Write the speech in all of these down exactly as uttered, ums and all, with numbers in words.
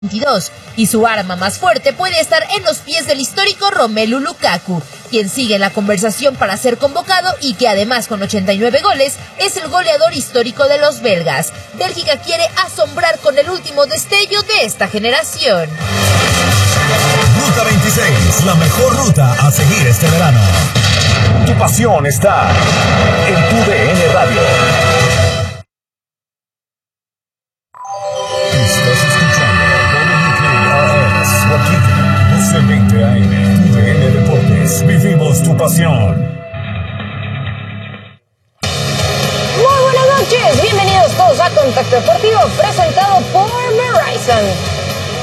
veintidós, y su arma más fuerte puede estar en los pies del histórico Romelu Lukaku, quien sigue en la conversación para ser convocado y que además con ochenta y nueve goles es el goleador histórico de los belgas. Bélgica quiere asombrar con el último destello de esta generación. Ruta veintiséis, la mejor ruta a seguir este verano. Tu pasión está en tu D N Radio. Estás escuchando W K R S, Joaquín, doce veinte A M, tu D N Deportes. Vivimos tu pasión. Muy buenas noches, bienvenidos todos a Contacto Deportivo, presentado por Verizon.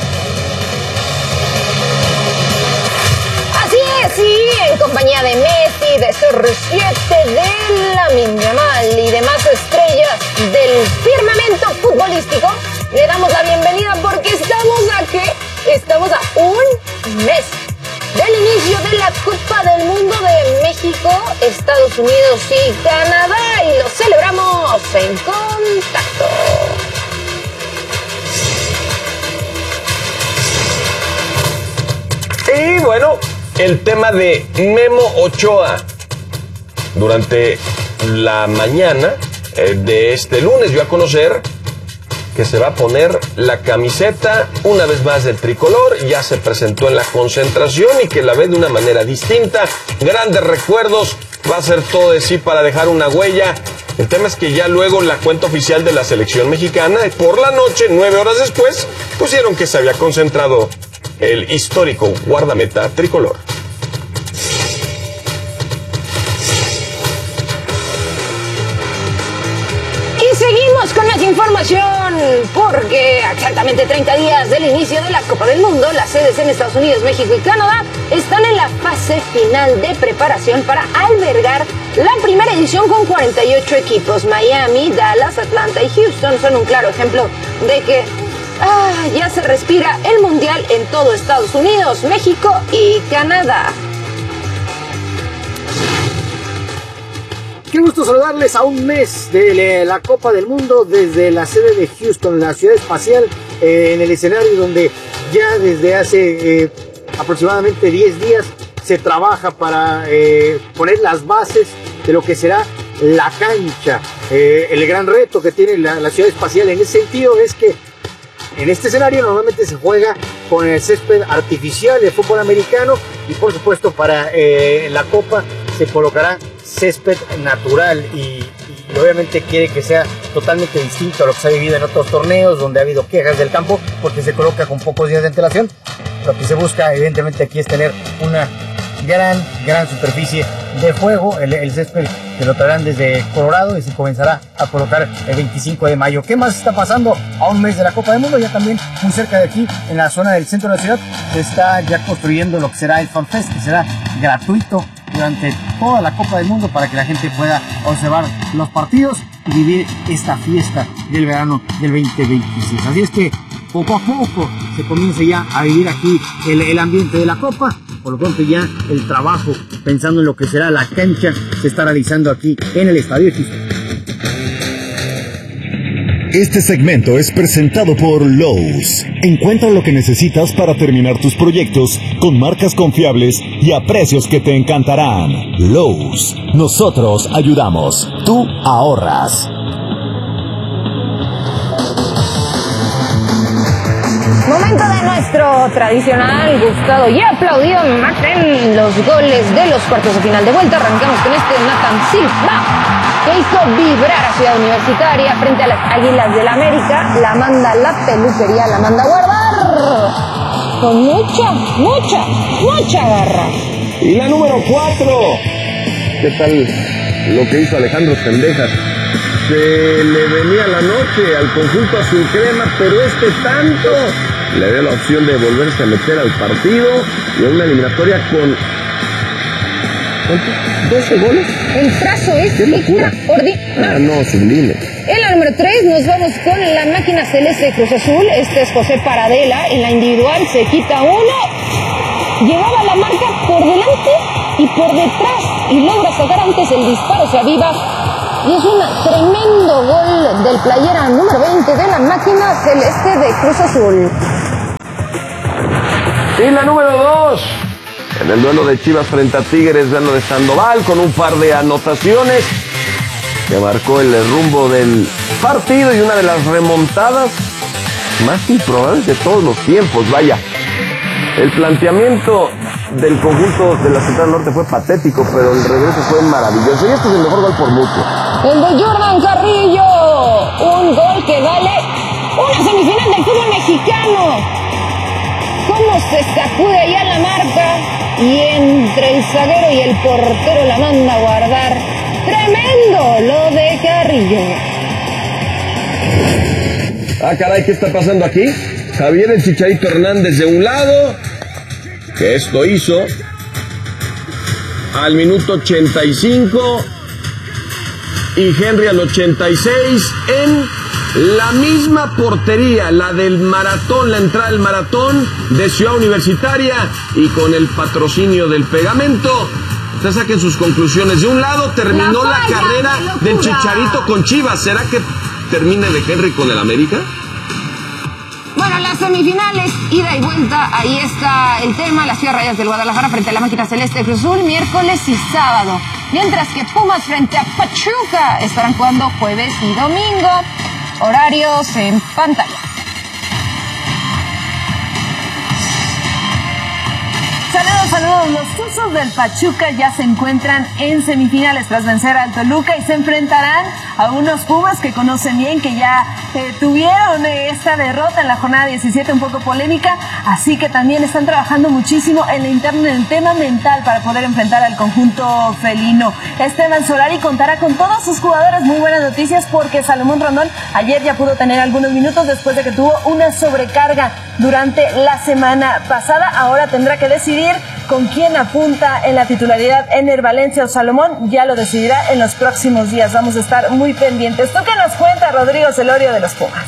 Así es, y en compañía de Messi, de C R siete, de Lamine Yamal y demás estrellas del firmamento futbolístico, le damos la bienvenida porque estamos a ¿qué? Estamos a un mes del inicio de la Copa del Mundo de México, Estados Unidos y Canadá, y lo celebramos en Contacto. Y bueno, el tema de Memo Ochoa durante la mañana eh, de este lunes dio a conocer que se va a poner la camiseta una vez más del tricolor. Ya se presentó en la concentración y que la ve de una manera distinta. Grandes recuerdos, va a hacer todo de sí para dejar una huella. El tema es que ya luego la cuenta oficial de la selección mexicana, por la noche, nueve horas después, pusieron que se había concentrado el histórico guardameta tricolor. Y seguimos con más información, porque a exactamente treinta días del inicio de la Copa del Mundo, las sedes en Estados Unidos, México y Canadá están en la fase final de preparación para albergar la primera edición con cuarenta y ocho equipos. Miami, Dallas, Atlanta y Houston son un claro ejemplo de que ah, ya se respira el Mundial en todo Estados Unidos, México y Canadá. Qué gusto saludarles a un mes de la Copa del Mundo desde la sede de Houston, la ciudad espacial, eh, en el escenario donde ya desde hace eh, aproximadamente diez días se trabaja para eh, poner las bases de lo que será la cancha. Eh, el gran reto que tiene la, la ciudad espacial en ese sentido es que en este escenario normalmente se juega con el césped artificial de fútbol americano y por supuesto para eh, la Copa se colocará césped natural y, y obviamente quiere que sea totalmente distinto a lo que se ha vivido en otros torneos donde ha habido quejas del campo porque se coloca con pocos días de antelación. Lo que se busca evidentemente aquí es tener una gran, gran superficie de juego. El, el césped que lo traerán desde Colorado y se comenzará a colocar el veinticinco de mayo. ¿Qué más está pasando a un mes de la Copa del Mundo? Ya también muy cerca de aquí, en la zona del centro de la ciudad, se está ya construyendo lo que será el FanFest, que será gratuito durante toda la Copa del Mundo para que la gente pueda observar los partidos y vivir esta fiesta del verano del veinte veintiséis. Así es que poco a poco se comienza ya a vivir aquí el, el ambiente de la Copa. Por lo pronto ya el trabajo pensando en lo que será la cancha se está realizando aquí en el Estadio Houston. Este segmento es presentado por Lowe's. Encuentra lo que necesitas para terminar tus proyectos con marcas confiables y a precios que te encantarán. Lowe's. Nosotros ayudamos. Tú ahorras. Momento de nuestro tradicional, gustado y aplaudido Maten, los goles de los cuartos de final de vuelta. Arrancamos con este Nathan Silva, que hizo vibrar a Ciudad Universitaria frente a las Águilas del América. La manda a la peluquería, la manda a guardar con mucha, mucha, mucha garra. Y la número cuatro, ¿qué tal lo que hizo Alejandro Sendejas? Se le venía la noche al conjunto azul crema, pero este tanto le dio la opción de volverse a meter al partido y a una eliminatoria con ¿cuántos? doce goles. El trazo es extraordinario. Ah, no, sublime. En la número tres nos vamos con la máquina celeste de Cruz Azul. Este es José Paradela. En la individual se quita uno. Llevaba la marca por delante y por detrás y logra sacar antes el disparo. Se aviva. Y es un tremendo gol del playera número veinte de la máquina celeste de Cruz Azul. Y la número dos, en el duelo de Chivas frente a Tigres, de lo de Sandoval, con un par de anotaciones que marcó el rumbo del partido y una de las remontadas más improbables de todos los tiempos. Vaya, el planteamiento del conjunto de la Central Norte fue patético, pero el regreso fue maravilloso. Y este es el mejor gol por mucho. El de Jordan Carrillo, un gol que vale una semifinal del fútbol mexicano. Cómo se sacude allá la marca y entre el zaguero y el portero la manda a guardar. Tremendo lo de Carrillo. Ah, caray, ¿qué está pasando aquí? Javier el Chicharito Hernández de un lado, que esto hizo al minuto ochenta y cinco, y Henry al ochenta y seis en la misma portería, la del maratón, la entrada del maratón de Ciudad Universitaria, y con el patrocinio del pegamento. Ustedes saquen sus conclusiones. De un lado terminó la, la carrera del Chicharito con Chivas. ¿Será que termine de Henry con el América? Bueno, las semifinales, ida y vuelta, ahí está el tema. Las Chivas Rayadas del Guadalajara frente a la Máquina Celeste de Cruz Azul, miércoles y sábado. Mientras que Pumas frente a Pachuca estarán jugando jueves y domingo. Horarios en pantalla. Saludos, saludos. Los Tuzos del Pachuca ya se encuentran en semifinales tras vencer al Toluca y se enfrentarán a unos Pumas que conocen bien, que ya eh, tuvieron eh, esta derrota en la jornada diecisiete un poco polémica, así que también están trabajando muchísimo en la interna, en el tema mental para poder enfrentar al conjunto felino. Esteban Solari contará con todos sus jugadores. Muy buenas noticias porque Salomón Rondón ayer ya pudo tener algunos minutos después de que tuvo una sobrecarga durante la semana pasada. Ahora tendrá que decidir con quién apunta en la titularidad, Ener Valencia o Salomón. Ya lo decidirá en los próximos días. Vamos a estar muy pendientes. ¿Tú qué nos cuenta, Rodrigo Celorio de los Pumas?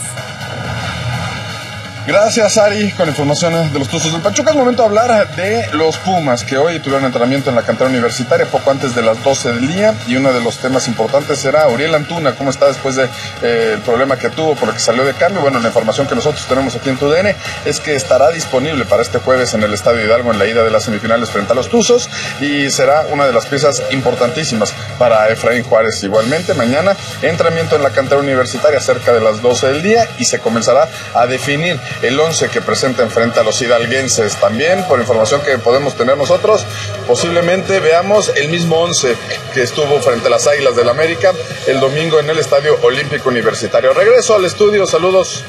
Gracias, Ari, con información de los Tuzos del Pachuca. Es momento de hablar de los Pumas, que hoy tuvieron entrenamiento en la cantera universitaria poco antes de las doce del día, y uno de los temas importantes será Uriel Antuna, cómo está después del de, eh, problema que tuvo por el que salió de cambio. Bueno, la información que nosotros tenemos aquí en T U D N es que estará disponible para este jueves en el Estadio Hidalgo en la ida de las semifinales frente a los Tuzos, y será una de las piezas importantísimas para Efraín Juárez. Igualmente, mañana entrenamiento en la cantera universitaria cerca de las doce del día, y se comenzará a definir el once que presenta enfrente a los hidalguenses. También, por información que podemos tener nosotros, posiblemente veamos el mismo once que estuvo frente a las Águilas del América el domingo en el Estadio Olímpico Universitario. Regreso al estudio, saludos.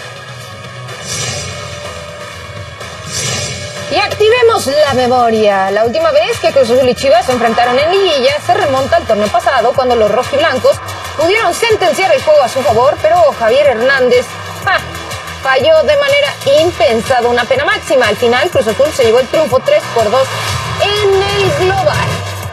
Y activemos la memoria. La última vez que Cruz Azul y Chivas se enfrentaron en liguilla se remonta al torneo pasado, cuando los rojiblancos pudieron sentenciar el juego a su favor, pero Javier Hernández ¡ja! falló de manera impensada una pena máxima. Al final, Cruz Azul se llevó el triunfo tres por dos en el global.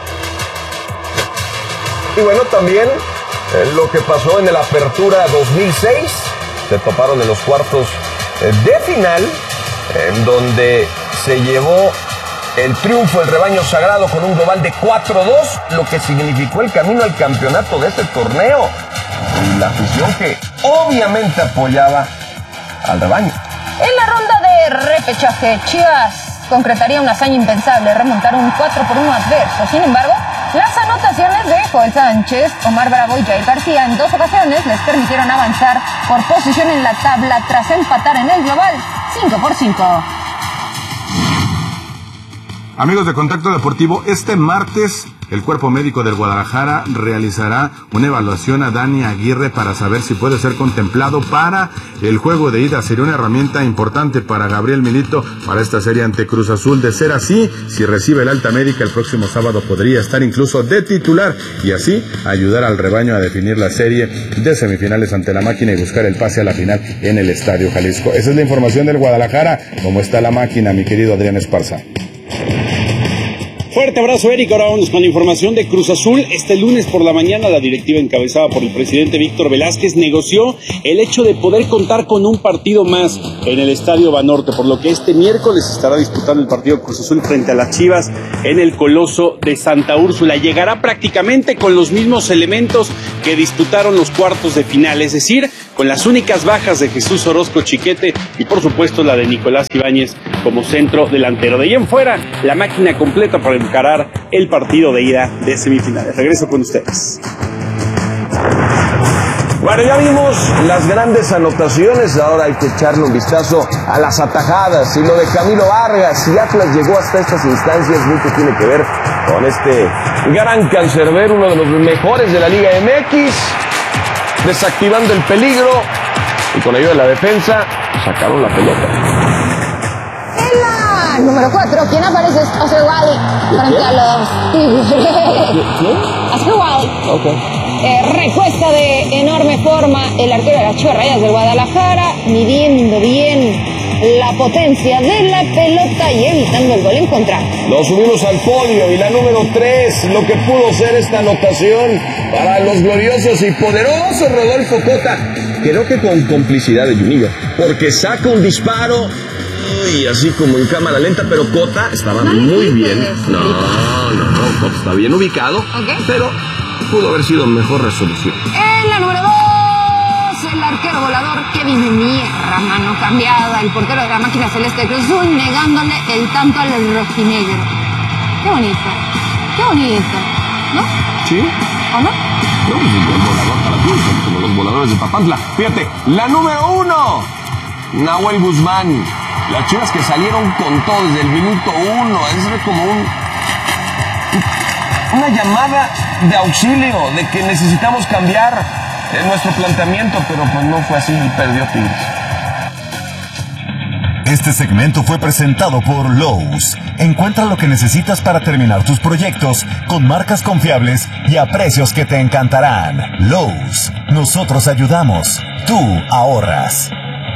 Y bueno, también eh, lo que pasó en el Apertura dos mil seis, se toparon en los cuartos eh, de final, en donde se llevó el triunfo el rebaño sagrado con un global de cuatro dos, lo que significó el camino al campeonato de este torneo. Y la afición que obviamente apoyaba al rebaño. En la ronda de repechaje, Chivas concretaría una hazaña impensable, remontar un cuatro por uno adverso. Sin embargo, las anotaciones de Joel Sánchez, Omar Bravo y Jair García en dos ocasiones les permitieron avanzar por posición en la tabla tras empatar en el global cinco por cinco. Amigos de Contacto Deportivo, este martes el Cuerpo Médico del Guadalajara realizará una evaluación a Dani Aguirre para saber si puede ser contemplado para el juego de ida. Sería una herramienta importante para Gabriel Milito para esta serie ante Cruz Azul. De ser así, si recibe el alta médica el próximo sábado, podría estar incluso de titular y así ayudar al rebaño a definir la serie de semifinales ante la Máquina y buscar el pase a la final en el Estadio Jalisco. Esa es la información del Guadalajara. ¿Cómo está la Máquina, mi querido Adrián Esparza? Fuerte abrazo, Eric. Ahora vamos con la información de Cruz Azul. Este lunes por la mañana, la directiva encabezada por el presidente Víctor Velázquez negoció el hecho de poder contar con un partido más en el Estadio Banorte, por lo que este miércoles estará disputando el partido Cruz Azul frente a las Chivas en el Coloso de Santa Úrsula. Llegará prácticamente con los mismos elementos que disputaron los cuartos de final, es decir, con las únicas bajas de Jesús Orozco Chiquete y por supuesto la de Nicolás Ibáñez como centro delantero. De ahí en fuera, la máquina completa para encarar el partido de ida de semifinales. Regreso con ustedes. Bueno, ya vimos las grandes anotaciones, ahora hay que echarle un vistazo a las atajadas y lo de Camilo Vargas. Si Atlas llegó hasta estas instancias, mucho tiene que ver con este gran cancerbero, uno de los mejores de la Liga M X, desactivando el peligro y con ayuda de la defensa sacaron la pelota. En la número cuatro, ¿quién aparece? Es Oscar Wally frente a los Tigres. ¿Quién? Oscar Wally. Ok. Eh, respuesta de enorme forma el arquero de las Chivas Rayadas del Guadalajara, midiendo bien la potencia de la pelota y evitando el gol en contra. Lo subimos al podio y la número tres, lo que pudo ser esta anotación para los gloriosos y poderosos Rodolfo Cota. Creo que con complicidad de Juninho, porque saca un disparo y así como en cámara lenta, pero Cota estaba no muy bien. No, no, no, Cota está bien ubicado, okay, pero pudo haber sido mejor resolución. En la número dos, el arquero volador Kevin Mierra, mano cambiada, el portero de la máquina celeste de Cruz Azul, negándole el tanto al rojinegro. Qué bonito, qué bonito, ¿no? ¿Sí? ¿O no? No, pues un buen volador para ti, como los voladores de Papantla. Fíjate, la número uno, Nahuel Guzmán. Las Chivas que salieron con todo desde el minuto uno, es como un... una llamada de auxilio, de que necesitamos cambiar nuestro planteamiento, pero pues no fue así y perdió Tigres. Este segmento fue presentado por Lowe's. Encuentra lo que necesitas para terminar tus proyectos con marcas confiables y a precios que te encantarán. Lowe's, nosotros ayudamos, tú ahorras.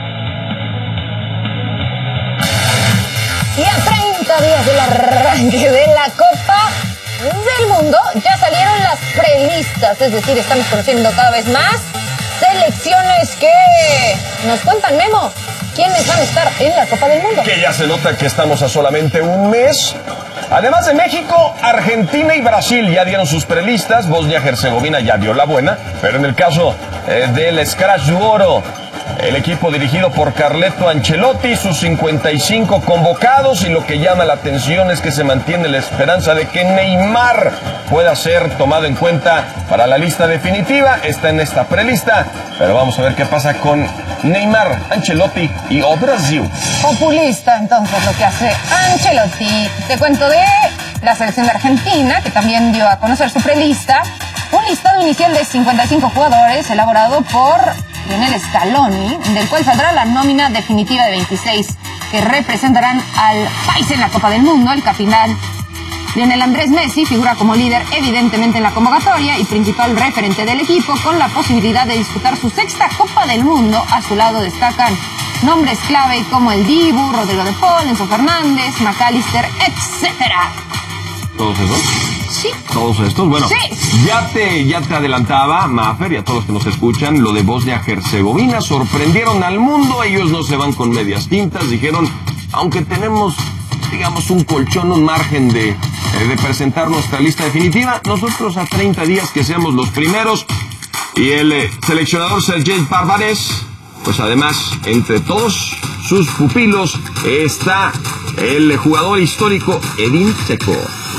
Y a treinta días del arranque de la Copa del Mundo, ya salieron las prelistas, es decir, estamos conociendo cada vez más selecciones que nos cuentan, Memo, quiénes van a estar en la Copa del Mundo. Que ya se nota que estamos a solamente un mes. Además de México, Argentina y Brasil ya dieron sus prelistas, Bosnia-Herzegovina ya dio la buena, pero en el caso eh, del Scratch du Oro, el equipo dirigido por Carleto Ancelotti, sus cincuenta y cinco convocados, y lo que llama la atención es que se mantiene la esperanza de que Neymar pueda ser tomado en cuenta para la lista definitiva. Está en esta prelista, pero vamos a ver qué pasa con Neymar, Ancelotti y o Brasil. Populista, entonces, lo que hace Ancelotti. Te cuento de la selección de Argentina, que también dio a conocer su prelista. Un listado inicial de cincuenta y cinco jugadores elaborado por Lionel Scaloni, del cual saldrá la nómina definitiva de veintiséis que representarán al país en la Copa del Mundo. El capitán Lionel Andrés Messi figura como líder evidentemente en la convocatoria y principal referente del equipo, con la posibilidad de disputar su sexta Copa del Mundo. A su lado destacan nombres clave como el Dibu, Rodrigo de Paul, Enzo Fernández, McAllister, etcétera. ¿Todos esos? Sí. Todos estos, bueno, sí. ya te ya te adelantaba, Mafer, y a todos los que nos escuchan, lo de Bosnia-Herzegovina. Sorprendieron al mundo, ellos no se van con medias tintas, dijeron, aunque tenemos, digamos, un colchón, un margen de, eh, de presentar nuestra lista definitiva, nosotros a treinta días que seamos los primeros. Y el eh, seleccionador Sergej Barbarez, pues además, entre todos sus pupilos está el jugador histórico Edin Dzeko.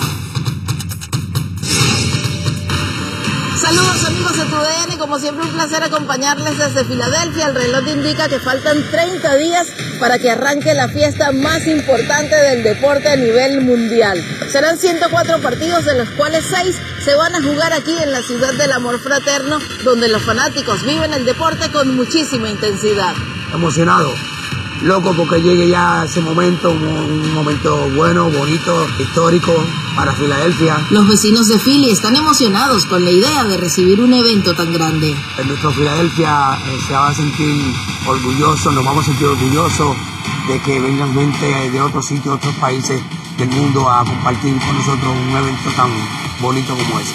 Saludos amigos de T U D N, como siempre un placer acompañarles desde Filadelfia. El reloj indica que faltan treinta días para que arranque la fiesta más importante del deporte a nivel mundial. Serán ciento cuatro partidos, de los cuales seis se van a jugar aquí en la ciudad del amor fraterno, donde los fanáticos viven el deporte con muchísima intensidad. Emocionado, loco porque llegue ya ese momento, un momento bueno, bonito, histórico para Filadelfia. Los vecinos de Philly están emocionados con la idea de recibir un evento tan grande. En nuestro Filadelfia eh, se va a sentir orgulloso, nos vamos a sentir orgullosos de que vengan gente de otros sitios, otros países del mundo a compartir con nosotros un evento tan bonito como ese.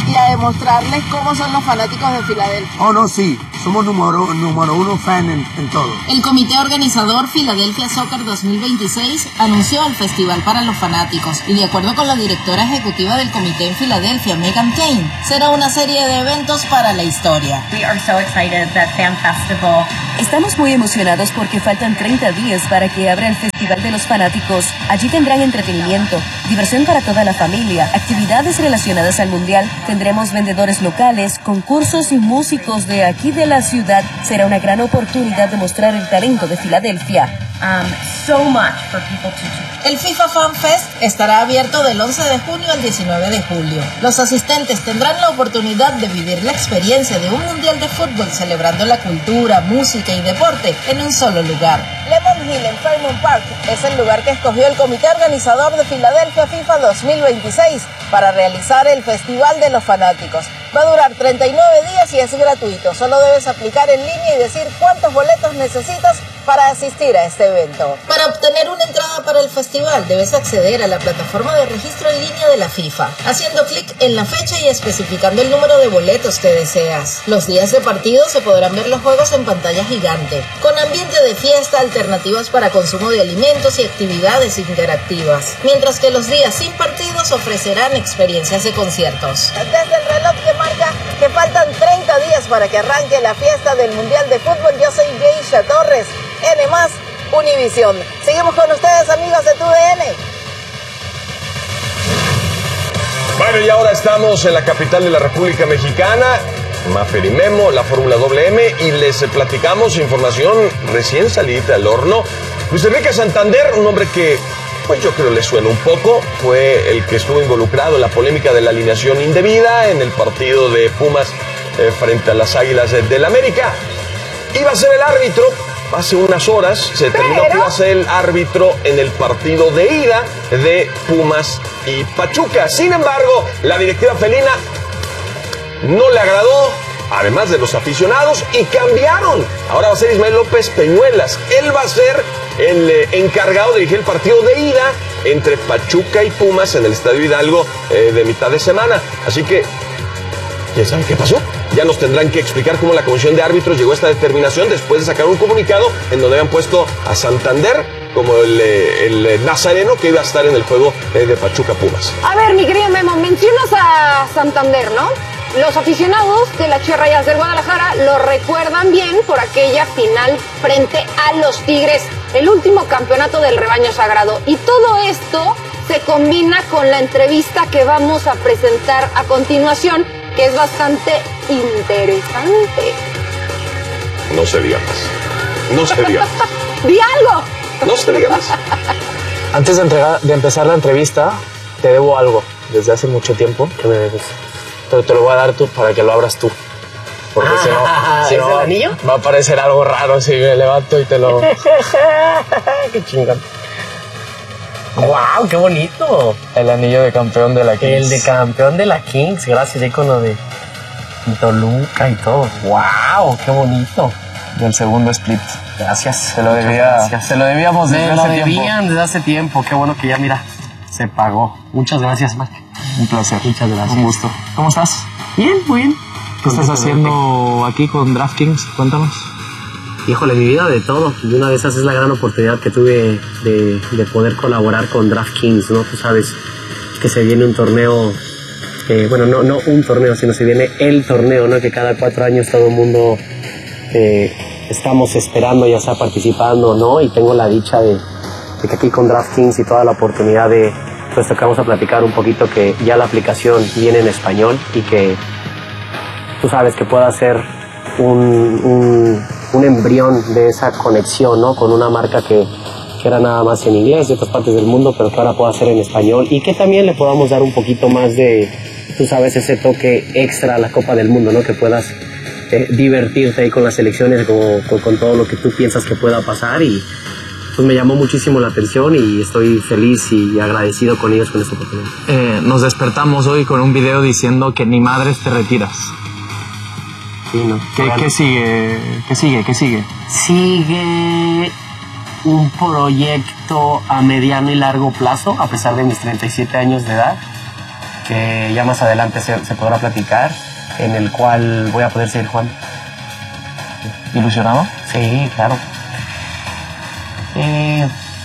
y a demostrarles cómo son los fanáticos de Filadelfia. Oh, no, sí. Somos número, número uno fan en, en todo. El comité organizador Philadelphia Soccer dos mil veintiséis anunció el festival para los fanáticos y de acuerdo con la directora ejecutiva del comité en Filadelfia, Megan Kane, será una serie de eventos para la historia. We are so excited that Fan Festival. Estamos muy emocionados porque faltan treinta días para que abra el Festival de los Fanáticos. Allí tendrán entretenimiento, diversión para toda la familia, actividades relacionadas al Mundial, tendremos vendedores locales, concursos y músicos de aquí de la ciudad. Será una gran oportunidad de mostrar el talento de Filadelfia. Um, so much for people to do. El FIFA Fan Fest estará abierto del once de junio al diecinueve de julio. Los asistentes tendrán la oportunidad de vivir la experiencia de un mundial de fútbol celebrando la cultura, música y deporte en un solo lugar. Lemon Hill en Fairmount Park es el lugar que escogió el comité organizador de Filadelfia FIFA dos mil veintiséis para realizar el Festival de los Fanáticos. Va a durar treinta y nueve días y es gratuito. Solo debes aplicar en línea y decir cuántos boletos necesitas para asistir a este evento. Para obtener una entrada para el festival debes acceder a la plataforma de registro en línea de la FIFA, haciendo clic en la fecha y especificando el número de boletos que deseas. Los días de partido se podrán ver los juegos en pantalla gigante, con ambiente de fiesta, alternativas para consumo de alimentos y actividades interactivas, mientras que los días sin partidos ofrecerán experiencias de conciertos. Desde el reloj que marca que faltan treinta días para que arranque la fiesta del Mundial de Fútbol, yo soy Geisha Torres, N más Univisión. Seguimos con ustedes, amigos de T U D N. Bueno, y ahora estamos en la capital de la República Mexicana, Mafer y Memo, la Fórmula doble eme, y les platicamos información recién salida al horno. Luis Enrique Santander, un hombre que, pues yo creo le suena un poco, fue el que estuvo involucrado en la polémica de la alineación indebida en el partido de Pumas eh, frente a las Águilas de, del América. Iba a ser el árbitro. Hace unas horas se determinó que iba a ser el árbitro en el partido de ida de Pumas y Pachuca. Sin embargo, la directiva felina no le agradó, además de los aficionados, y cambiaron. Ahora va a ser Ismael López Peñuelas. Él va a ser el eh, encargado de dirigir el partido de ida entre Pachuca y Pumas en el Estadio Hidalgo eh, de mitad de semana. Así que, ¿quién sabe qué pasó? Ya nos tendrán que explicar cómo la comisión de árbitros llegó a esta determinación después de sacar un comunicado en donde habían puesto a Santander como el, el nazareno que iba a estar en el juego de Pachuca Pumas. A ver, mi querido Memo, mencionas a Santander, ¿no? Los aficionados de las Chirrayas del Guadalajara lo recuerdan bien por aquella final frente a los Tigres, el último campeonato del rebaño sagrado. Y todo esto se combina con la entrevista que vamos a presentar a continuación, que es bastante interesante. No se diga más. No se diga más. ¡Di algo! No se diga más. Antes de, entregar, de empezar la entrevista, te debo algo desde hace mucho tiempo que me debes. Pero te lo voy a dar tú para que lo abras tú. Porque ah, si no, si ¿es no el anillo? Va a parecer algo raro si me levanto y te lo... ¡Qué chingón! ¡Wow! ¡Qué bonito! El anillo de campeón de la Kings. El de campeón de la Kings, gracias, icono de Toluca y todo. ¡Wow! ¡Qué bonito! Del segundo split. Gracias. Se lo debía, gracias. Se lo debíamos desde Se hace lo tiempo. debían desde hace tiempo. Qué bueno que ya, mira, se pagó. Muchas gracias, Marc. Un placer. Muchas gracias. Un gusto. ¿Cómo estás? Bien, muy bien. ¿Qué Con estás haciendo aquí con DraftKings? Cuéntanos. Híjole, mi vida de todo. Y una de esas es la gran oportunidad que tuve de, de poder colaborar con DraftKings, ¿no? Tú sabes que se viene un torneo, eh, bueno, no, no un torneo, sino se viene el torneo, ¿no? Que cada cuatro años todo el mundo eh, estamos esperando, ya sea participando, ¿no? Y tengo la dicha de, de que aquí con DraftKings y toda la oportunidad de, pues tocamos a platicar un poquito que ya la aplicación viene en español y que tú sabes que pueda ser un... un un embrión de esa conexión, ¿no? Con una marca que, que era nada más en inglés de otras partes del mundo, pero que ahora pueda ser en español y que también le podamos dar un poquito más de, tú sabes, ese toque extra a la Copa del Mundo, ¿no? Que puedas eh, divertirte ahí con las selecciones, con, con, con todo lo que tú piensas que pueda pasar y pues me llamó muchísimo la atención y estoy feliz y agradecido con ellos con esta oportunidad. Eh, nos despertamos hoy con un video diciendo que ni madres te retiras. Sí, ¿no? ¿Qué, ¿Qué sigue? ¿Qué sigue? ¿Qué sigue? Sigue un proyecto a mediano y largo plazo, a pesar de mis treinta y siete años de edad, que ya más adelante se, se podrá platicar, en el cual voy a poder seguir jugando. ¿Ilusionado? Sí, claro. Eh,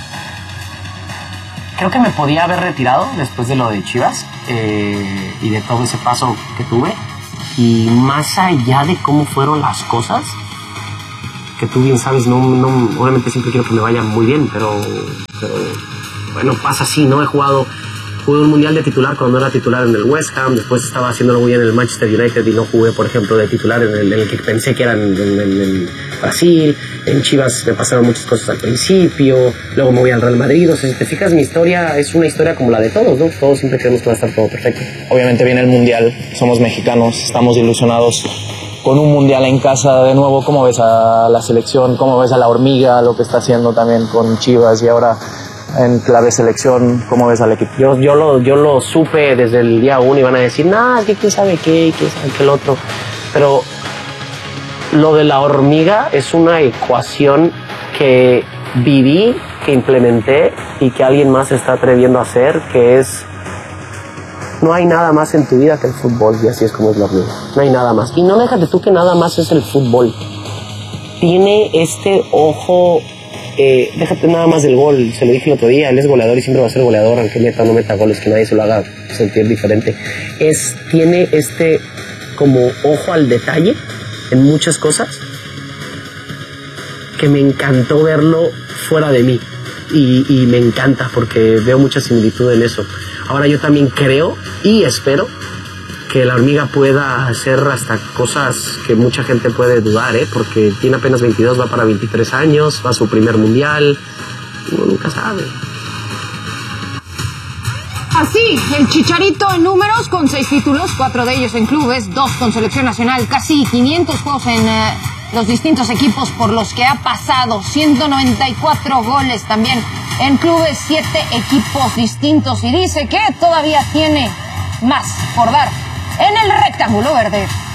creo que me podía haber retirado después de lo de Chivas eh, y de todo ese paso que tuve. Y más allá de cómo fueron las cosas, que tú bien sabes, no, no, obviamente siempre quiero que me vaya muy bien, pero, pero bueno, pasa así, ¿no? He jugado, jugué un mundial de titular cuando era titular en el West Ham, después estaba haciéndolo muy bien en el Manchester United y no jugué, por ejemplo, de titular en el, en el que pensé que era en, en, en Brasil. En Chivas me pasaron muchas cosas al principio, luego me voy al Real Madrid. O sea, si te fijas, mi historia es una historia como la de todos, ¿no? Todos siempre creemos que va a estar todo perfecto. Obviamente viene el Mundial, somos mexicanos, estamos ilusionados con un Mundial en casa de nuevo. ¿Cómo ves a la selección? ¿Cómo ves a la hormiga, lo que está haciendo también con Chivas y ahora en clave selección? ¿Cómo ves al equipo? Yo, yo, lo, yo lo supe desde el día uno y van a decir, nah, que quién sabe qué, quién sabe qué el otro. Pero lo de la hormiga es una ecuación que viví, que implementé y que alguien más se está atreviendo a hacer, que es: no hay nada más en tu vida que el fútbol, y así es como es la hormiga. No hay nada más. Y no déjate tú que nada más es el fútbol. Tiene este ojo, eh, déjate nada más del gol, se lo dije el otro día, él es goleador y siempre va a ser goleador, aunque meta o no meta goles, que nadie se lo haga sentir diferente. Es, tiene este como ojo al detalle en muchas cosas, que me encantó verlo fuera de mí. Y, y me encanta porque veo mucha similitud en eso. Ahora yo también creo y espero que la hormiga pueda hacer hasta cosas que mucha gente puede dudar, ¿eh? Porque tiene apenas veintidós, va para veintitrés años, va a su primer mundial, uno nunca sabe. Así, el Chicharito en números con seis títulos, cuatro de ellos en clubes, dos con selección nacional, casi quinientos juegos en eh, los distintos equipos por los que ha pasado, ciento noventa y cuatro goles también en clubes, siete equipos distintos, y dice que todavía tiene más por dar en el rectángulo verde.